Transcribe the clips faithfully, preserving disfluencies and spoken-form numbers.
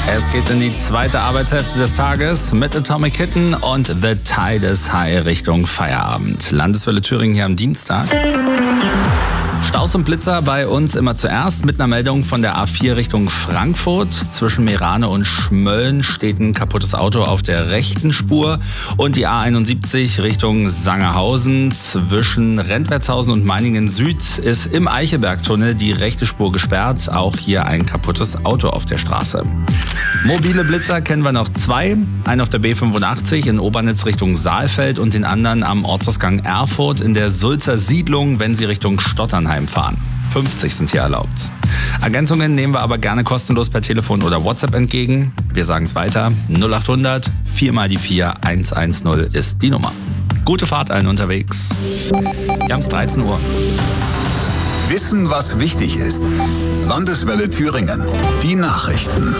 Es geht in die zweite Arbeitshälfte des Tages mit Atomic Kitten und The Tide is High Richtung Feierabend. Landeswelle Thüringen hier am Dienstag. Staus und Blitzer bei uns immer zuerst mit einer Meldung von der A vier Richtung Frankfurt. Zwischen Meerane und Schmölln steht ein kaputtes Auto auf der rechten Spur. Und die A einundsiebzig Richtung Sangerhausen zwischen Rentwertshausen und Meiningen Süd ist im Eichelbergtunnel die rechte Spur gesperrt. Auch hier ein kaputtes Auto auf der Straße. Mobile Blitzer kennen wir noch zwei. Einen auf der B fünfundachtzig in Obernitz Richtung Saalfeld und den anderen am Ortsausgang Erfurt in der Sulzer Siedlung, wenn Sie Richtung Stotternheim fahren. fünfzig sind hier erlaubt. Ergänzungen nehmen wir aber gerne kostenlos per Telefon oder WhatsApp entgegen. Wir sagen es weiter. null achthundert vier mal die vier eins eins null ist die Nummer. Gute Fahrt allen unterwegs. Wir haben es dreizehn Uhr. Wissen, was wichtig ist. Landeswelle Thüringen. Die Nachrichten.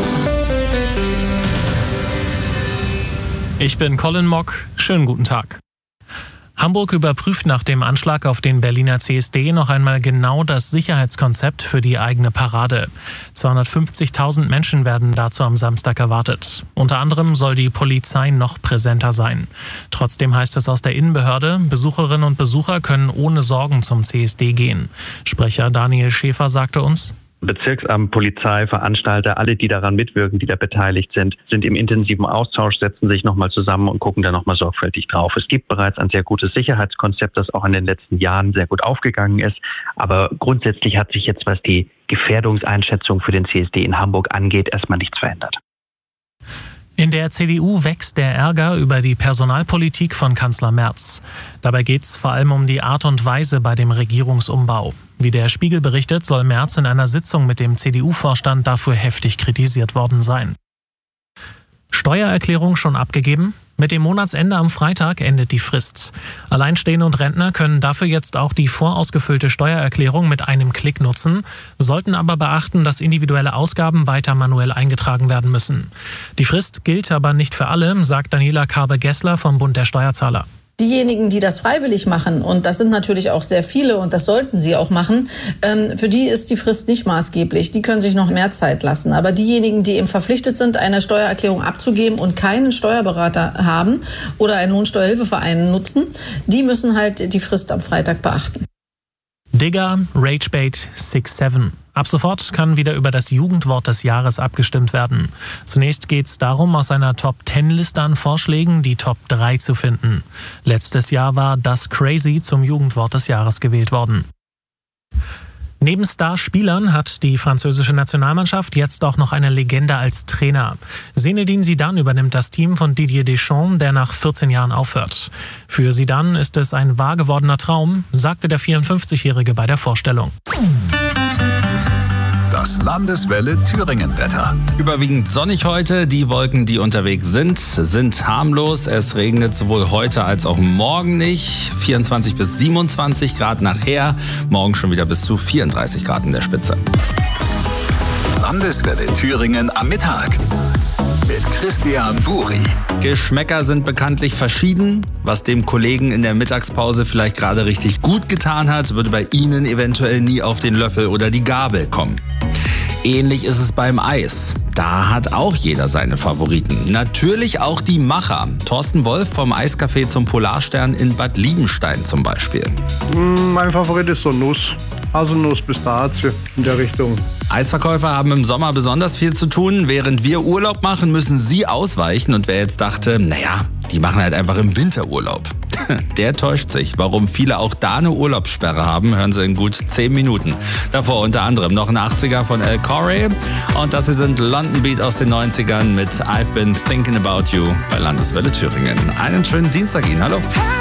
Ich bin Colin Mock. Schönen guten Tag. Hamburg überprüft nach dem Anschlag auf den Berliner C S D noch einmal genau das Sicherheitskonzept für die eigene Parade. zweihundertfünfzigtausend Menschen werden dazu am Samstag erwartet. Unter anderem soll die Polizei noch präsenter sein. Trotzdem heißt es aus der Innenbehörde, Besucherinnen und Besucher können ohne Sorgen zum C S D gehen. Sprecher Daniel Schäfer sagte uns: Bezirksamt, Polizei, Veranstalter, alle, die daran mitwirken, die da beteiligt sind, sind im intensiven Austausch, setzen sich nochmal zusammen und gucken da nochmal sorgfältig drauf. Es gibt bereits ein sehr gutes Sicherheitskonzept, das auch in den letzten Jahren sehr gut aufgegangen ist. Aber grundsätzlich hat sich jetzt, was die Gefährdungseinschätzung für den C S D in Hamburg angeht, erstmal nichts verändert. In der C D U wächst der Ärger über die Personalpolitik von Kanzler Merz. Dabei geht es vor allem um die Art und Weise bei dem Regierungsumbau. Wie der Spiegel berichtet, soll Merz in einer Sitzung mit dem C D U-Vorstand dafür heftig kritisiert worden sein. Steuererklärung schon abgegeben? Mit dem Monatsende am Freitag endet die Frist. Alleinstehende und Rentner können dafür jetzt auch die vorausgefüllte Steuererklärung mit einem Klick nutzen, sollten aber beachten, dass individuelle Ausgaben weiter manuell eingetragen werden müssen. Die Frist gilt aber nicht für alle, sagt Daniela Karbe-Gessler vom Bund der Steuerzahler. Diejenigen, die das freiwillig machen, und das sind natürlich auch sehr viele und das sollten sie auch machen, ähm, für die ist die Frist nicht maßgeblich. Die können sich noch mehr Zeit lassen. Aber diejenigen, die eben verpflichtet sind, eine Steuererklärung abzugeben und keinen Steuerberater haben oder einen Lohnsteuerhilfeverein nutzen, die müssen halt die Frist am Freitag beachten. Digger, Ragebait, six seven. Ab sofort kann wieder über das Jugendwort des Jahres abgestimmt werden. Zunächst geht es darum, aus einer Top zehn Liste an Vorschlägen die Top drei zu finden. Letztes Jahr war das Crazy zum Jugendwort des Jahres gewählt worden. Neben Starspielern hat die französische Nationalmannschaft jetzt auch noch eine Legende als Trainer. Zinedine Zidane übernimmt das Team von Didier Deschamps, der nach vierzehn Jahren aufhört. Für Zidane ist es ein wahr gewordener Traum, sagte der vierundfünfzigjährige bei der Vorstellung. Das Landeswelle Thüringen-Wetter. Überwiegend sonnig heute. Die Wolken, die unterwegs sind, sind harmlos. Es regnet sowohl heute als auch morgen nicht. vierundzwanzig bis siebenundzwanzig Grad nachher. Morgen schon wieder bis zu vierunddreißig Grad in der Spitze. Landeswelle Thüringen am Mittag. Mit Christian Buri. Geschmäcker sind bekanntlich verschieden. Was dem Kollegen in der Mittagspause vielleicht gerade richtig gut getan hat, würde bei Ihnen eventuell nie auf den Löffel oder die Gabel kommen. Ähnlich ist es beim Eis. Da hat auch jeder seine Favoriten. Natürlich auch die Macher. Thorsten Wolf vom Eiscafé zum Polarstern in Bad Liebenstein zum Beispiel. Mein Favorit ist so Nuss. Haselnuss, Pistazie in der Richtung. Eisverkäufer haben im Sommer besonders viel zu tun. Während wir Urlaub machen, müssen sie ausweichen. Und wer jetzt dachte, naja, die machen halt einfach im Winter Urlaub. Der täuscht sich. Warum viele auch da eine Urlaubssperre haben, hören Sie in gut zehn Minuten. Davor unter anderem noch ein achtziger von El Corey. Und das hier sind London Beat aus den neunzigern mit I've Been Thinking About You bei Landeswelle Thüringen. Einen schönen Dienstag Ihnen. Hallo.